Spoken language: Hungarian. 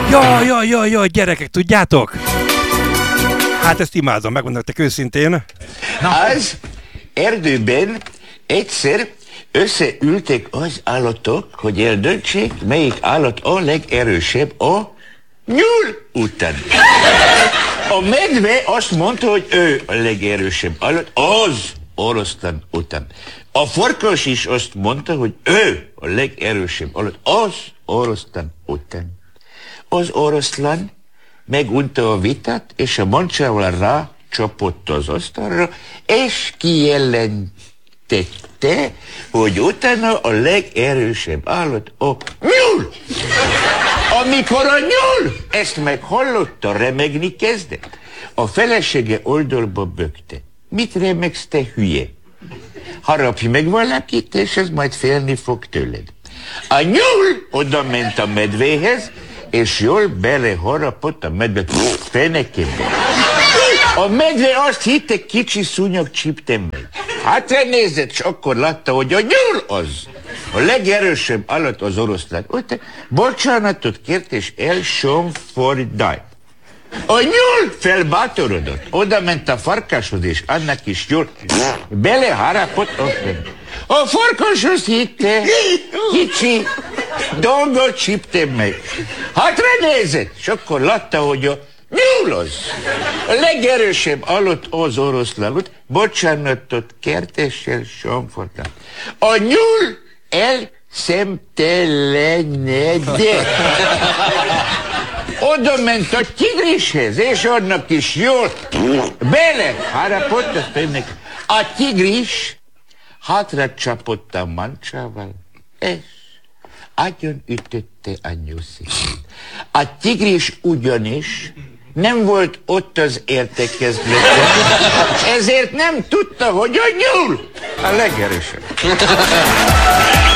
Jaj, gyerekek, tudjátok? Hát ezt imádom, megmondom nektek őszintén. Az erdőben egyszer összeültek az állatok, hogy eldöntsék, melyik állat a legerősebb a nyúl után. A medve azt mondta, hogy ő a legerősebb állat az oroszlán után. A farkas is azt mondta, hogy ő a legerősebb állat az oroszlán után. Az oroszlán megunta a vitát, és a mancsával rácsapott az asztalra, és kijelentette, hogy utána a legerősebb állat a nyúl. Amikor a nyúl ezt meghallotta, remegni kezdett. A felesége oldalba bökte. Mit remegsz, te hülye? Harapj meg valakit, és ez majd félni fog tőled. A nyúl oda ment a medvéhez, és jól beleharapott a medve fenekébe. A medve azt hitte, kicsi szúnyog csípte meg. Hátra nézett, és akkor látta, hogy a nyúl az. A legerősebb állat az oroszlán. Ott bocsánatot kért, és elsomfordált. A nyúl felbátorodott. Oda ment a farkashoz, és annak is jól beleharapott a fenébe. A farkas azt hitte, kicsi dolgot csípte meg. Hátra nézett, és akkor látta, hogy a nyúl az. A legerősebb állat az oroszlán. Bocsánatot kért, és elsomfordált. A nyúl elszemtelenedett. Oda ment a tigrishez, és annak is jól beleharapott a fenébe. A tigris hátra csapott a mancsával, és agyon ütötte a nyuszit. A tigris ugyanis nem volt ott az értekezleten, ezért nem tudta, hogy a nyúl a legerősebb.